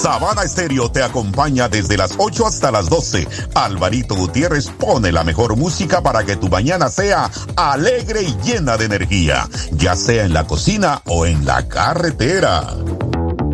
Sabana Estéreo te acompaña desde las 8 hasta las 12. Alvarito Gutiérrez pone la mejor música para que tu mañana sea alegre y llena de energía, ya sea en la cocina o en la carretera.